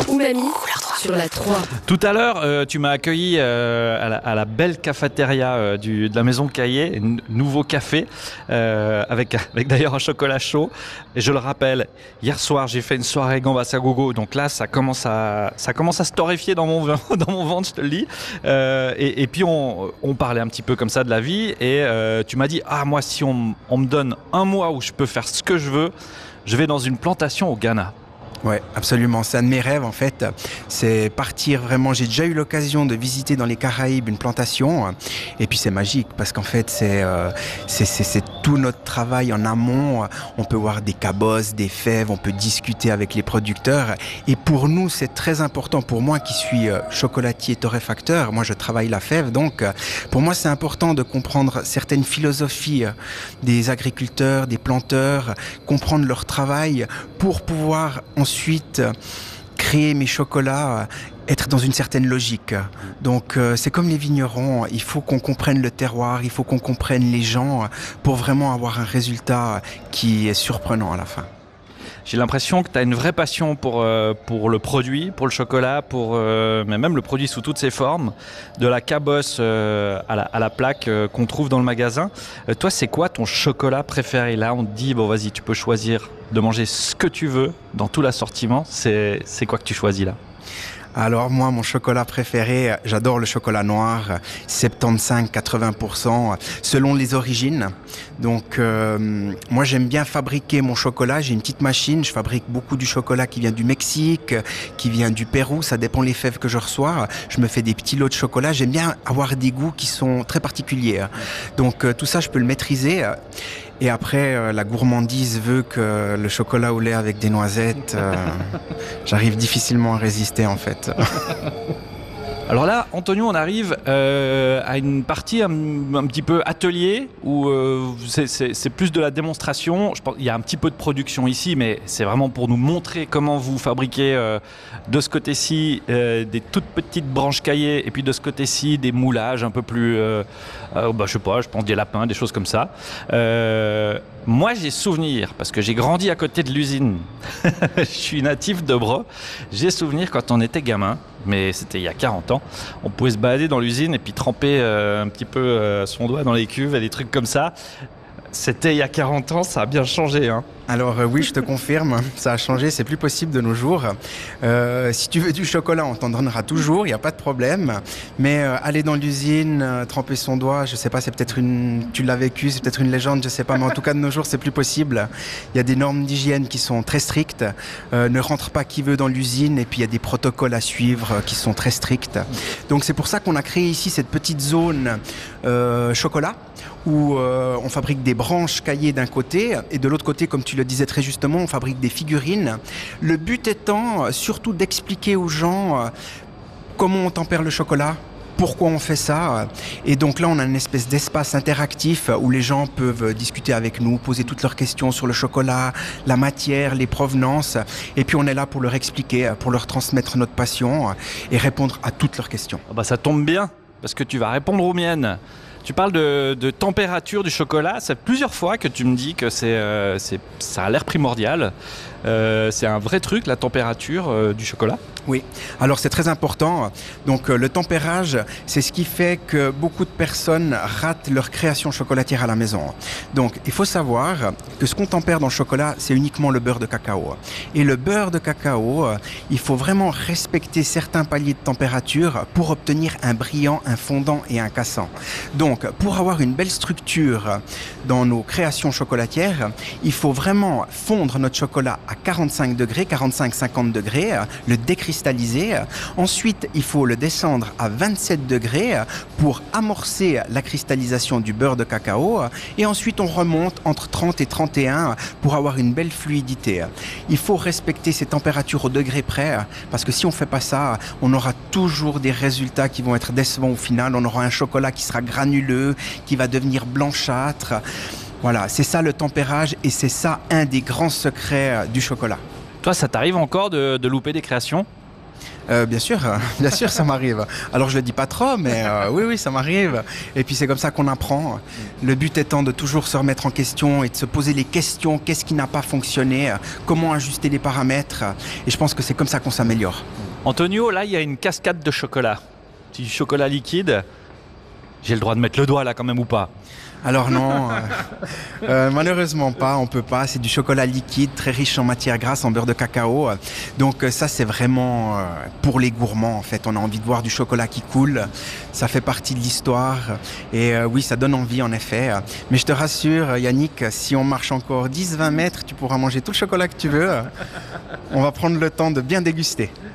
Umami sur la 3. Tout à l'heure, tu m'as accueilli à la belle cafétéria de la Maison Caillé, nouveau café, avec d'ailleurs un chocolat chaud. Et je le rappelle, hier soir, j'ai fait une soirée gambas à gogo, donc là, ça commence à se torréfier dans mon ventre, je te le dis. Et puis, on parlait un petit peu comme ça de la vie, et tu m'as dit, moi, si on me donne un mois où je peux faire ce que je veux, je vais dans une plantation au Ghana. Ouais, absolument. C'est un de mes rêves, en fait. C'est partir vraiment. J'ai déjà eu l'occasion de visiter dans les Caraïbes une plantation. Et puis, c'est magique parce qu'en fait, c'est tout notre travail en amont. On peut voir des cabosses, des fèves. On peut discuter avec les producteurs. Et pour nous, c'est très important. Pour moi, qui suis chocolatier torréfacteur, moi, je travaille la fève. Donc, pour moi, c'est important de comprendre certaines philosophies des agriculteurs, des planteurs, comprendre leur travail pour pouvoir ensuite créer mes chocolats, être dans une certaine logique. Donc c'est comme les vignerons, il faut qu'on comprenne le terroir, il faut qu'on comprenne les gens pour vraiment avoir un résultat qui est surprenant à la fin. J'ai l'impression que tu as une vraie passion pour le produit, pour le chocolat, mais même le produit sous toutes ses formes, de la cabosse à la plaque qu'on trouve dans le magasin. Toi, c'est quoi ton chocolat préféré? Là, on te dit, bon, vas-y, tu peux choisir de manger ce que tu veux dans tout l'assortiment. C'est quoi que tu choisis là? Alors moi, mon chocolat préféré, j'adore le chocolat noir, 75-80%, selon les origines. Donc moi, j'aime bien fabriquer mon chocolat. J'ai une petite machine, je fabrique beaucoup du chocolat qui vient du Mexique, qui vient du Pérou, ça dépend les fèves que je reçois. Je me fais des petits lots de chocolat. J'aime bien avoir des goûts qui sont très particuliers. Donc tout ça, je peux le maîtriser. Et après, la gourmandise veut que le chocolat au lait avec des noisettes, j'arrive difficilement à résister en fait. Alors là, Antonio, on arrive à une partie un petit peu atelier où c'est plus de la démonstration. Je pense qu'il y a un petit peu de production ici, mais c'est vraiment pour nous montrer comment vous fabriquez de ce côté-ci des toutes petites branches caillées et puis de ce côté-ci des moulages un peu plus, je sais pas, je pense des lapins, des choses comme ça. Moi, j'ai souvenir, parce que j'ai grandi à côté de l'usine. Je suis natif de Breux. J'ai souvenir quand on était gamin, mais c'était il y a 40 ans, on pouvait se balader dans l'usine et puis tremper un petit peu son doigt dans les cuves et des trucs comme ça. C'était il y a 40 ans, ça a bien changé, hein. Alors oui, je te confirme, ça a changé, c'est plus possible de nos jours. Si tu veux du chocolat, on t'en donnera toujours, il n'y a pas de problème. Mais aller dans l'usine, tremper son doigt, je sais pas, c'est peut-être tu l'as vécu, c'est peut-être une légende, je sais pas, mais en tout cas de nos jours, c'est plus possible. Il y a des normes d'hygiène qui sont très strictes. Ne rentre pas qui veut dans l'usine, et puis il y a des protocoles à suivre qui sont très stricts. Donc c'est pour ça qu'on a créé ici cette petite zone chocolat, où on fabrique des branches caillées d'un côté, et de l'autre côté, comme tu le disais très justement, on fabrique des figurines. Le but étant surtout d'expliquer aux gens comment on tempère le chocolat, pourquoi on fait ça. Et donc là, on a une espèce d'espace interactif où les gens peuvent discuter avec nous, poser toutes leurs questions sur le chocolat, la matière, les provenances. Et puis on est là pour leur expliquer, pour leur transmettre notre passion et répondre à toutes leurs questions. Ça tombe bien, parce que tu vas répondre aux miennes. Tu parles de température du chocolat. C'est plusieurs fois que tu me dis que ça a l'air primordial. C'est un vrai truc, la température du chocolat. Oui, alors c'est très important. Donc le tempérage, c'est ce qui fait que beaucoup de personnes ratent leur création chocolatière à la maison. Donc il faut savoir que ce qu'on tempère dans le chocolat, c'est uniquement le beurre de cacao. Et le beurre de cacao, il faut vraiment respecter certains paliers de température pour obtenir un brillant, un fondant et un cassant. Donc pour avoir une belle structure dans nos créations chocolatières, il faut vraiment fondre notre chocolat à 45 degrés, 45-50 degrés, le décristalliser. Ensuite, il faut le descendre à 27 degrés pour amorcer la cristallisation du beurre de cacao. Et ensuite, on remonte entre 30 et 31 pour avoir une belle fluidité. Il faut respecter ces températures au degré près parce que si on ne fait pas ça, on aura toujours des résultats qui vont être décevants au final. On aura un chocolat qui sera granuleux, qui va devenir blanchâtre. Voilà, c'est ça le tempérage et c'est ça un des grands secrets du chocolat. Toi, ça t'arrive encore de louper des créations ? Bien sûr, ça m'arrive. Alors je le dis pas trop, mais oui, ça m'arrive. Et puis c'est comme ça qu'on apprend. Le but étant de toujours se remettre en question et de se poser les questions. Qu'est-ce qui n'a pas fonctionné? Comment ajuster les paramètres? Et je pense que c'est comme ça qu'on s'améliore. Antonio, là, il y a une cascade de chocolat. Petit chocolat liquide. J'ai le droit de mettre le doigt là quand même ou pas? Alors non, malheureusement pas, on peut pas. C'est du chocolat liquide, très riche en matières grasses, en beurre de cacao. Donc ça c'est vraiment pour les gourmands en fait. On a envie de voir du chocolat qui coule, ça fait partie de l'histoire. Et oui, ça donne envie en effet. Mais je te rassure Yannick, si on marche encore 10-20 mètres, tu pourras manger tout le chocolat que tu veux. On va prendre le temps de bien déguster.